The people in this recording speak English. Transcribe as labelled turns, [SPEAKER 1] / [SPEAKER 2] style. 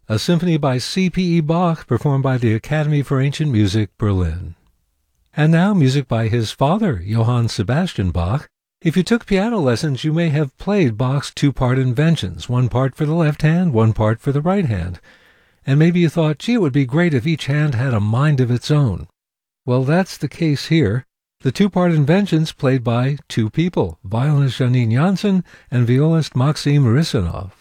[SPEAKER 1] a symphony by C.P.E. Bach performed by the Academy for Ancient Music, Berlin. And now music by his father, Johann Sebastian Bach. If you took piano lessons, you may have played Bach's two-part inventions, one part for the left hand, one part for the right hand. And maybe you thought, gee, it would be great if each hand had a mind of its own. Well, that's the case here. The two-part inventions played by two people, violinist Janine Jansen and violist Maxim Rissanov.